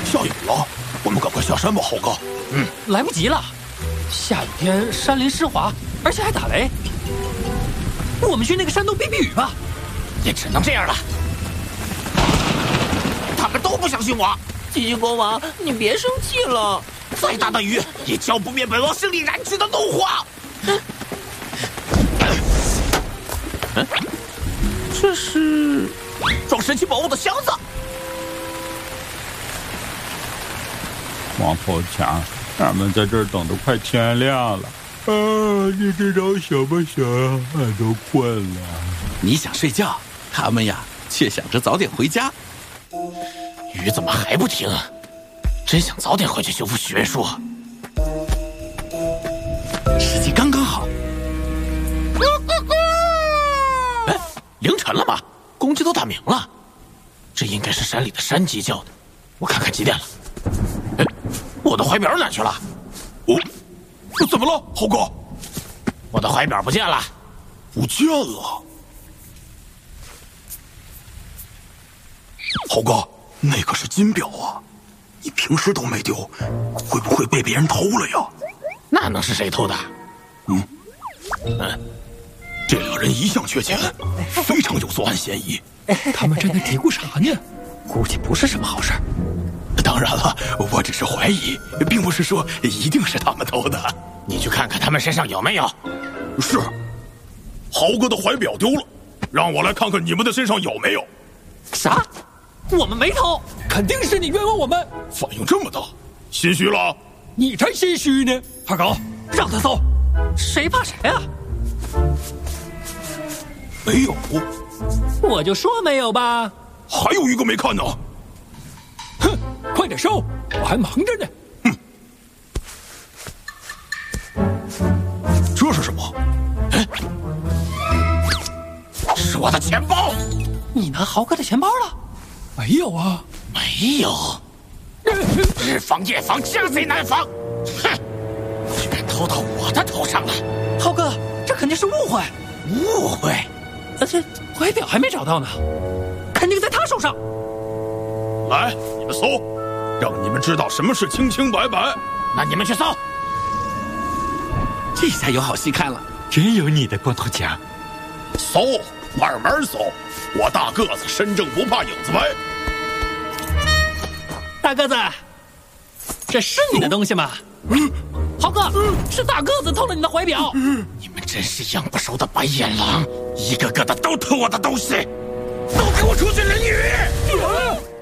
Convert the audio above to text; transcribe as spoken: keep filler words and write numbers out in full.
下雨了，我们赶快下山吧，豪哥。 嗯，来不及了，下雨天山林湿滑，而且还打雷。我们去那个山洞避避雨吧。 也只能这样了。他们都不相信我。 奇迹国王，你别生气了。 再大的雨也浇不灭本王心里燃起的怒火。嗯，嗯，这是装神奇宝物的箱子。 王头强，俺们在这儿等得快天亮了。啊，你这张想不想啊？俺都困了。 你想睡觉，他们呀却想着早点回家。雨怎么还不停？真想早点回去修复许愿树。时机刚刚好。哎，凌晨了吗？公鸡都打鸣了，这应该是山里的山鸡叫的。我看看几点了。哎，我的怀表哪去了？ 哦，怎么了，豪哥？ 我的怀表不见了。 不见了。豪哥，那可是金表啊，你平时都没丢，会不会被别人偷了呀？ 那能是谁偷的？ 嗯， 嗯， 这俩人一向缺钱，非常有作案嫌疑。 他们正在嘀咕啥呢？ 估计不是什么好事。 当然了，我只是怀疑，并不是说一定是他们偷的。 你去看看他们身上有没有。 是。豪哥的怀表丢了，让我来看看你们的身上有没有。 啥？我们没偷，肯定是你冤枉我们。 反应这么大，心虚了？ 你才心虚呢！二狗，让他搜，谁怕谁啊？ 没有。 我就说没有吧。 还有一个没看呢。 哼，快点收，我还忙着呢。 哼，这是什么？ 哎，是我的钱包。 你拿豪哥的钱包了？没有啊， 没有。日防夜防，家贼难防。哼，居然偷到我的头上了。 豪哥，这肯定是误会。 误会？ 而且怀表还没找到呢，肯定在他手上。 来，你们搜，让你们知道什么是清清白白。 那你们去搜。这下有好戏看了， 真有你的光头强。 搜，慢慢搜。我大个子，身正不怕影子歪。 大个子，这是你的东西吗？嗯，豪哥，嗯，是大个子偷了你的怀表。 嗯，你们真是养不熟的白眼狼，一个个的都偷我的东西，都给我出去淋雨！